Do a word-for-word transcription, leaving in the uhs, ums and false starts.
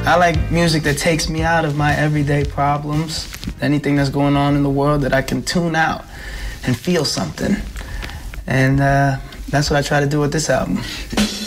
I like music that takes me out of my everyday problems, anything that's going on in the world that I can tune out and feel something. And uh, that's what I try to do with this album.